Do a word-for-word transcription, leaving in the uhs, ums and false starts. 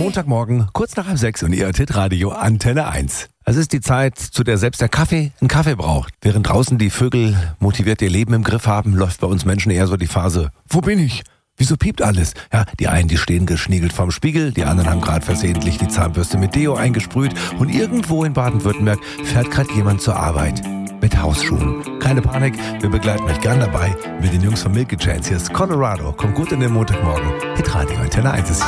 Montagmorgen, kurz nach halb sechs und ihr hört Hitradio Antenne eins. Es ist die Zeit, zu der selbst der Kaffee einen Kaffee braucht. Während draußen die Vögel motiviert ihr Leben im Griff haben, läuft bei uns Menschen eher so die Phase, wo bin ich? Wieso piept alles? Ja, die einen, die stehen geschniegelt vorm Spiegel, die anderen haben gerade versehentlich die Zahnbürste mit Deo eingesprüht und irgendwo in Baden-Württemberg fährt gerade jemand zur Arbeit. Mit Hausschuhen. Keine Panik, wir begleiten euch gern dabei mit den Jungs von Milky Chance. Hier ist Colorado. Kommt gut in den Montagmorgen. Hitradio Antenne eins ist hier.